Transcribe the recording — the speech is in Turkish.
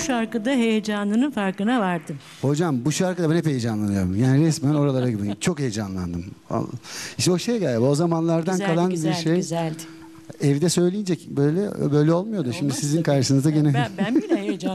bu şarkıda heyecanının farkına vardım. Hocam bu şarkıda ben hep heyecanlanıyorum. Yani resmen oralara gidiyorum. Çok heyecanlandım. Vallahi. İşte o şey galiba o zamanlardan Güzeldi, kalan güzeldi, bir şey. güzeldi. Evde söyleyince böyle olmuyordu. Şimdi Olmaz sizin tabii. karşınızda gene Ben bile heyecan